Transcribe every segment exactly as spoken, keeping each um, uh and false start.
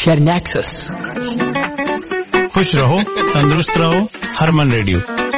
sharing access. खुश रहो, तंदुरुस्त रहो, हरमन रेडियो।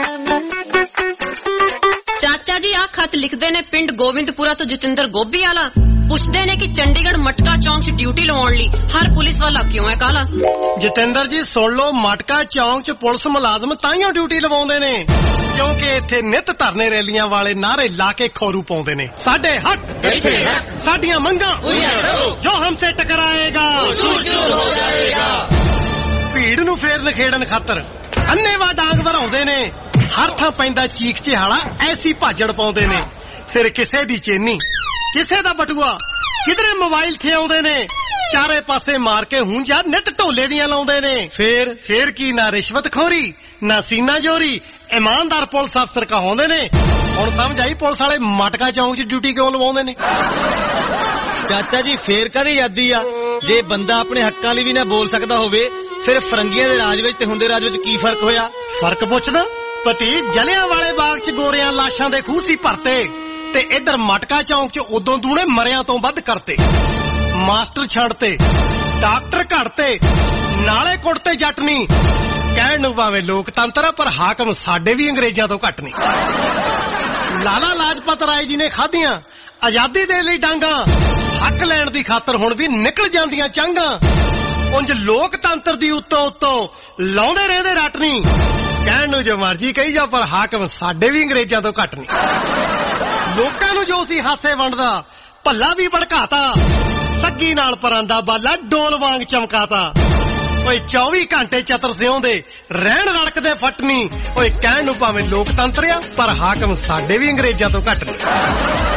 चाचा जी आ खत लिखते ने पिंड गोविंदपुरा तो जतिंदर गोभी वाला पुछते ने कि चंडीगढ़ मटका चौक च ड्यूटी लवाउण लई हर पुलिस वाला क्यों है काला। जतिंदर जी सुन लो, मटका चौक च पुलिस मुलाजम ताइयों ड्यूटी लवाउंदे ने क्योंकि इत्थे नित धरने रैलियां वाले नारे ला के खोरू पाउंदे ने। साडे हक साडियां मंगां जो हमसे टकराएगा हो जाएगा। भीड़ नूं फेर नखेड़न खातर अन्नेवा डांग भराउंदे ने, हर थां पैंदा चीख चिहाड़ा ऐसी भाजड़ पाउंदे ने। फिर किसे दी चेनी किसे दा बटुआ किधरे मोबाइल थे आउंदे ने, चारे पासे मार के हुंजा नित ढोले दियां लाउंदे ने। फिर फिर की ना रिश्वत खोरी ना सीना जोरी, ईमानदार पुलिस अफसर कहाउंदे ने। हुण समझ आई पुलिस वाले मटका चौक च ड्यूटी क्यों लवाउंदे ने। चाचा जी फेर कदी यादी आ, जे बंदा अपने हक्कां लई भी ना बोल सकदा होवे फिर फरंगियां दे राज विच ते हुंदे राज विच की फर्क होया। फर्क पुछदा पति जलियां वाले बाग च गोरियां लाशां दे खूह सी भरते ते इधर मटका चौक च उदों दूने मरियां तो वध करते। मास्टर छड़ते, डॉक्टर घड़ते, नाले कुड़ते जट नहीं। कहण नूं भावें लोकतंत्र पर हाकम साडे भी अंग्रेजां तो घट नहीं। लाला लाजपत राय जी ने खाधियां आजादी दे लई डांगा, हक लैण दी खातर हुण भी निकल जांदियां चांगा। उंज लोकतंत्र दी उत्तों उत्तों लाउंदे रहिंदे रट नहीं। कहण नूं जो मर्जी कही जा पर हाकम साडे भी अंग्रेजां तो घट नहीं। लोकां नूं जो सी हासे वंडदा भला भी भड़काता, सग्गी नाल परांदा बाला डोल वांग चमकाता। ओए चौबी घंटे चतर सिउंदे रहण रड़कदे फटनी। ओए कहण नूं भावें लोकतंत्र आ पर हाकम साडे भी अंग्रेजां तो घट नहीं।